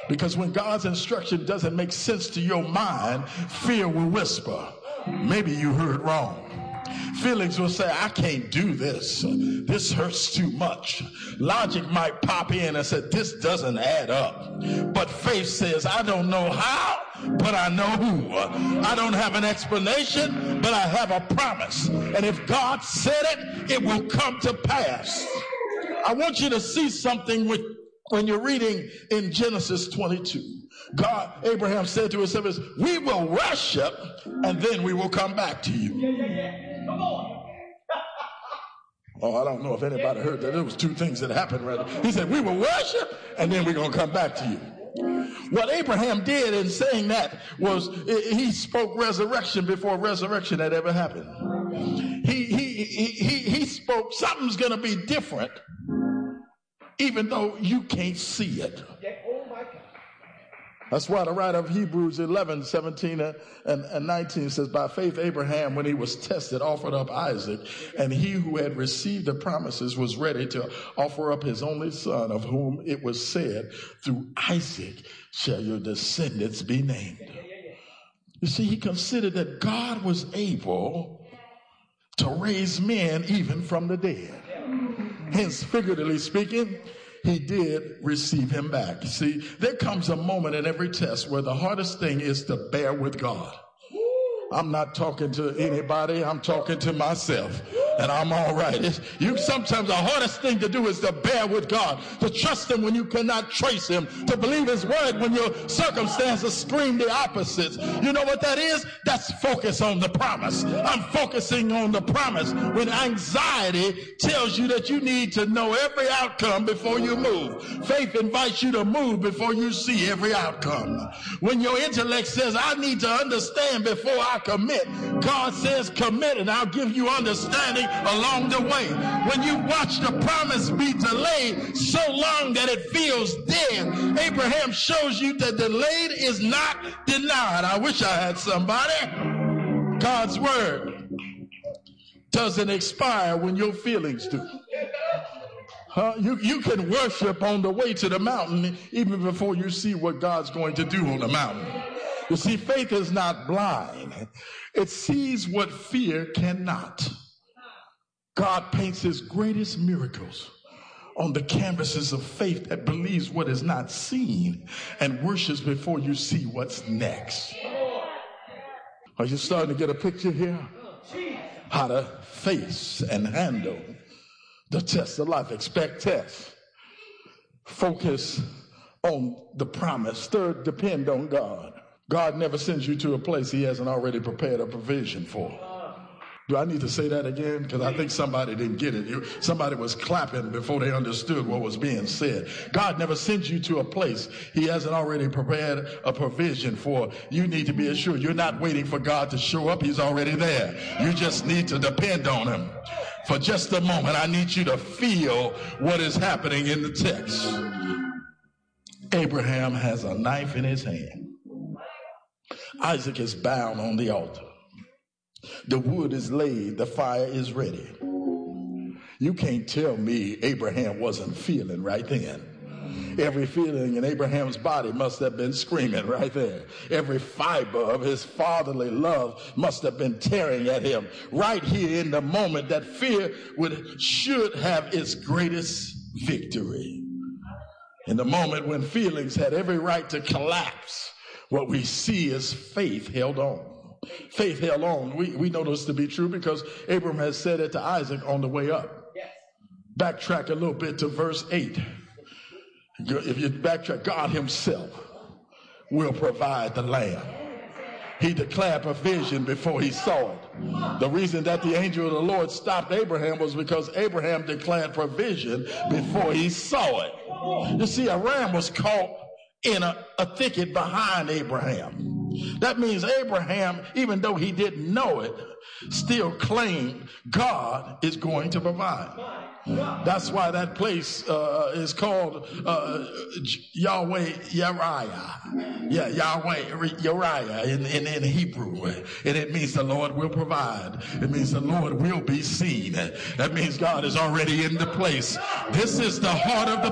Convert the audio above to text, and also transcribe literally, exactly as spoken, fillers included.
Because when God's instruction doesn't make sense to your mind, fear will whisper, maybe you heard wrong. Feelings will say, I can't do this. This hurts too much. Logic might pop in and say, this doesn't add up. But faith says, I don't know how, but I know who. I don't have an explanation, but I have a promise. And if God said it, it will come to pass. I want you to see something with, when you're reading in Genesis twenty-two. God, Abraham said to his servants, we will worship and then we will come back to you. Yeah, yeah, yeah. Come on. Oh, I don't know if anybody heard that. There was two things that happened right there. He said, we will worship and then we're going to come back to you. What Abraham did in saying that was he spoke resurrection before resurrection had ever happened. He, he, he, he, he spoke something's going to be different even though you can't see it. That's why the writer of Hebrews eleven, seventeen and, and nineteen says, by faith Abraham, when he was tested, offered up Isaac, and he who had received the promises was ready to offer up his only son, of whom it was said, through Isaac shall your descendants be named. You see, he considered that God was able to raise men even from the dead. Hence, figuratively speaking, he did receive him back. See, there comes a moment in every test where the hardest thing is to bear with God. I'm not talking to anybody. I'm talking to myself. And I'm all right. It's, you sometimes the hardest thing to do is to bear with God, to trust him when you cannot trace him, to believe his word when your circumstances scream the opposites. You know what that is? That's focus on the promise. I'm focusing on the promise. When anxiety tells you that you need to know every outcome before you move, faith invites you to move before you see every outcome. When your intellect says, I need to understand before I commit, God says, commit and I'll give you understanding along the way. When you watch the promise be delayed so long that it feels dead, Abraham shows you that delayed is not denied. I wish I had somebody. God's word doesn't expire when your feelings do. Huh? You, you can worship on the way to the mountain even before you see what God's going to do on the mountain. You see, faith is not blind. It sees what fear cannot. God paints his greatest miracles on the canvases of faith that believes what is not seen and worships before you see what's next. Are you starting to get a picture here? How to face and handle the test of life. Expect tests. Focus on the promise. Third, depend on God. God never sends you to a place he hasn't already prepared a provision for. Do I need to say that again? Because I think somebody didn't get it. Somebody was clapping before they understood what was being said. God never sends you to a place he hasn't already prepared a provision for. You need to be assured you're not waiting for God to show up. He's already there. You just need to depend on him. For just a moment, I need you to feel what is happening in the text. Abraham has a knife in his hand. Isaac is bound on the altar. The wood is laid, the fire is ready. You can't tell me Abraham wasn't feeling right then. Every feeling in Abraham's body must have been screaming right there. Every fiber of his fatherly love must have been tearing at him right here in the moment that fear would should have its greatest victory. In the moment when feelings had every right to collapse, what we see is faith held on. Faith held on. We, we know this to be true because Abraham has said it to Isaac on the way up. Yes. Backtrack a little bit to verse eight. If you backtrack, God himself will provide the lamb. He declared provision before he saw it. The reason that the angel of the Lord stopped Abraham was because Abraham declared provision before he saw it. You see, a ram was caught in a, a thicket behind Abraham. That means Abraham, even though he didn't know it, still claimed God is going to provide. That's why that place uh, is called uh, Yahweh Yariah. Yeah, Yahweh Uriah in, in, in Hebrew. And it means the Lord will provide. It means the Lord will be seen. That means God is already in the place. This is the heart of the